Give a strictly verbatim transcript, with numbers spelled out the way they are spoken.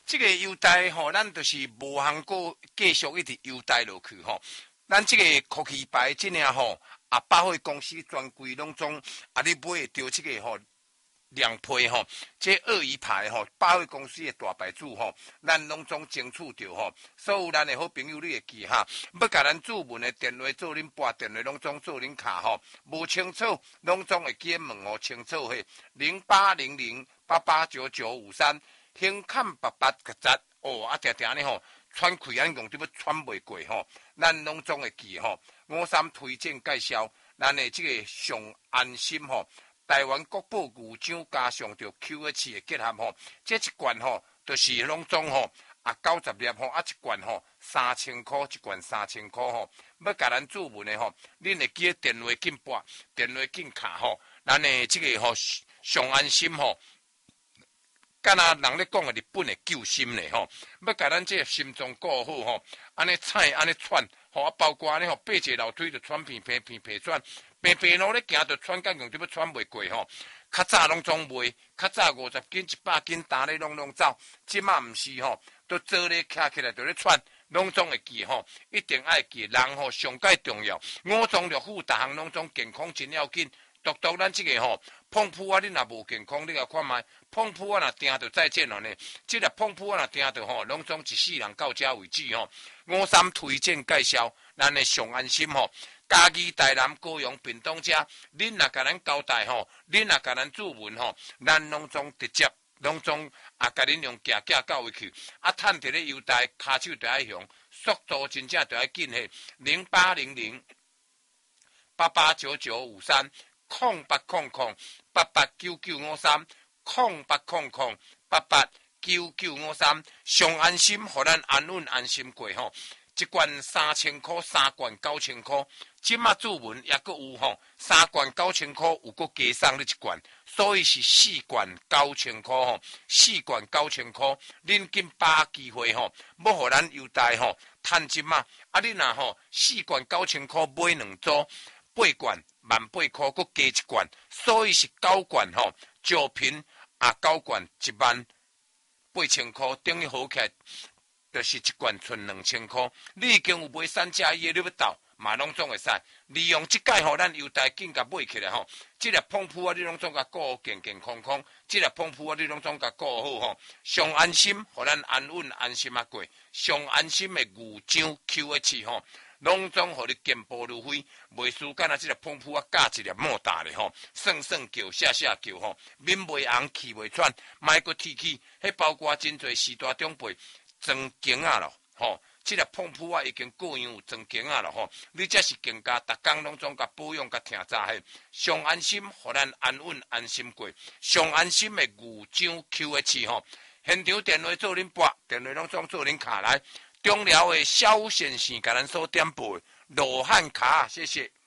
这个优待吼，咱就是无通过继续一直优待落去吼。咱这个科技牌真正吼，啊，百货公司专柜拢总啊，你买着这个吼。两批吼，这鳄鱼牌吼，百货公司的大牌子吼，咱拢总争取着吼。所有咱的好朋友，你会记哈？要甲咱主文的电话做恁拨电话，拢总做恁卡吼。无清楚，拢总会记问哦，清楚嘿。零八零零八八九九五三，轻看八八个十哦，啊，定定呢吼，喘气安用，对要喘袂过吼。咱拢总会记吼。五三推荐介绍，咱的这个上安心吼。台湾国宝牛掌加上着 Q H 的结合吼，这一罐吼，就是拢总吼啊九十粒吼，啊一罐吼三千块，一罐三千块吼。要甲咱注文的吼，恁会记电话紧拨，电话紧卡吼，咱的这个吼上安心吼。敢若人咧讲的日本的救心咧吼，要甲咱这个心脏顾好吼，安尼菜安尼喘吼，啊包括安尼吼，爬一个楼梯就喘鼻鼻鼻鼻喘。平平路咧行着喘，感觉对要喘袂过吼。较早拢总卖，较早五十斤、一百斤，打咧拢拢走。即马毋是吼，都做咧徛起来就咧喘，拢总会记吼。一定爱记，人吼上介重要。五脏六腑，逐项拢总健康真要紧。独独咱即个吼，碰扑啊，你若无健康，你甲看觅，碰扑啊若定着再见了呢。即个碰扑啊若定着吼，拢总一世人到遮为止吼。五三推荐介绍，咱的上安心吼。嘉义、台南、高雄、屏东遮，恁若甲咱交代吼，恁若甲咱注文吼，咱拢总直接，拢总啊，甲恁用寄寄到位去，啊，趁着咧优待，骹手就爱用，速度真正就爱紧嘿，零八零零八八九九五三，空八空空八八九九五三，空八空空八八九九五三，上安心，互咱安稳安心过吼。一罐三千块，三罐九千块。即马注文也阁有吼，三罐九千块，有阁加送你一罐，所以是四罐九千块吼，四罐九千块，恁紧把握机会吼，要互咱优待吼，趁即马，啊你若吼四罐九千块买两组，八罐万八块，阁加一罐，所以是九罐吼，酒瓶啊九罐一万八千块，等于好起来。就是一罐剩两千块，你已经有买三加一的，你要到嘛拢总会使利用即届吼，咱优待紧甲买起来吼。即个碰扑啊，你拢总甲顾好健健康康；即个碰扑啊，你拢总甲顾好吼。上安心，互咱安稳安心啊过。上安心的牛掌 Q H 吼，拢总互你健步如飞，袂输干啊！即个碰扑啊，加一粒莫大咧吼，算算叫，下下叫吼，面袂红，气袂喘，莫阁提起，迄包括真侪时大长辈。装经啊咯，吼！即个碰扑啊已经过样有装经啊咯，吼！你这是更加，逐工拢总甲保养甲听早嘿，上安心，互咱安稳安心过，上安心的牛掌 Q H 吼，现场电话做恁拨，电话拢总做恁卡来，中寮的萧先生甲咱所点播罗汉卡，谢谢。